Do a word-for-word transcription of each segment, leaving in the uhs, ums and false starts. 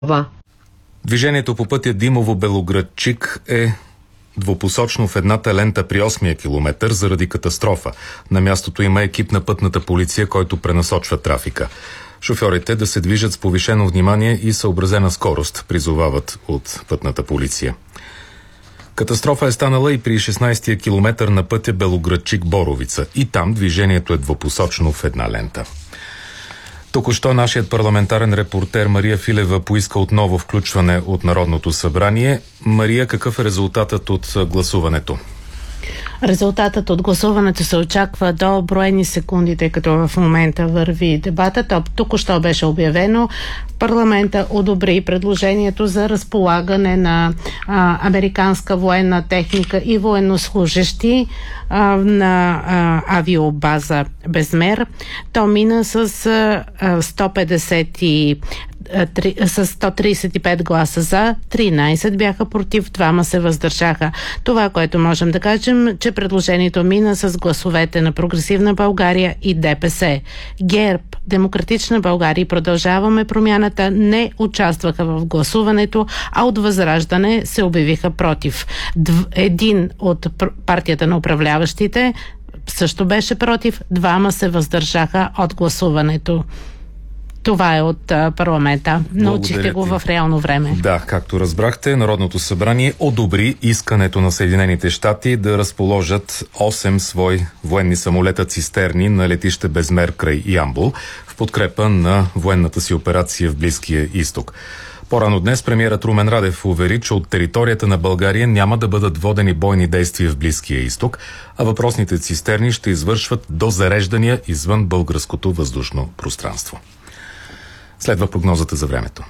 Движението по пътя Димово-Белоградчик е двупосочно в едната лента при осмия километър заради катастрофа. На мястото има екип на пътната полиция, който пренасочва трафика. Шофьорите да се движат с повишено внимание и съобразена скорост, призовават от пътната полиция. Катастрофа е станала и при шестнайсетия километър на пътя Белоградчик-Боровица. И там движението е двупосочно в една лента. Току-що нашият парламентарен репортер Мария Филева поиска отново включване от Народното събрание. Мария, какъв е резултатът от гласуването? Резултатът от гласуването се очаква до броени секунди, тъй като в момента върви дебатът. Току-що беше обявено. Парламента одобри предложението за разполагане на а, американска военна техника и военнослужещи а, на а, авиобаза Безмер. То мина с а, сто петдесет и с сто трийсет и пет гласа за, тринайсет бяха против, двама се въздържаха. Това, което можем да кажем, че предложението мина с гласовете на Прогресивна България и ДПС. ГЕРБ, Демократична България и Продължаваме промяната не участваха в гласуването, а от Възраждане се обявиха против. Дв... Един от партията на управляващите също беше против, двама се въздържаха от гласуването. Това е от а, парламента. Научихте го в реално време. Да, както разбрахте, Народното събрание одобри искането на Съединените щати да разположат осем свои военни самолета цистерни на летище Безмер край Ямбол в подкрепа на военната си операция в Близкия изток. По-рано днес премиерът Румен Радев увери, че от територията на България няма да бъдат водени бойни действия в Близкия изток, а въпросните цистерни ще извършват дозареждания извън българското въздушно пространство. Следва прогнозата за времето.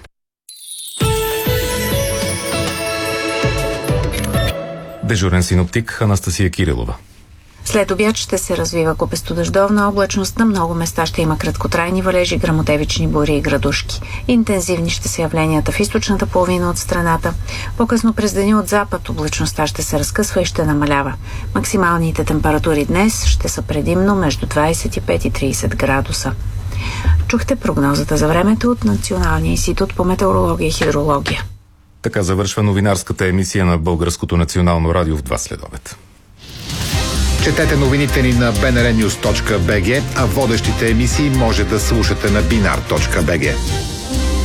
Дежурен синоптик Анастасия Кирилова. След обяд ще се развива купестодъждовна облачност, на много места ще има краткотрайни валежи, гръмотевични бури и градушки. Интензивни ще са явленията в източната половина от страната. По-късно през деня от запад облачността ще се разкъсва и ще намалява. Максималните температури днес ще са предимно между двайсет и пет и трийсет градуса. Чухте прогнозата за времето от Националния институт по метеорология и хидрология. Така завършва новинарската емисия на Българското национално радио в два следобед. Четете новините ни на би ен ар нюз точка би джи, а водещите емисии може да слушате на бинар точка би джи.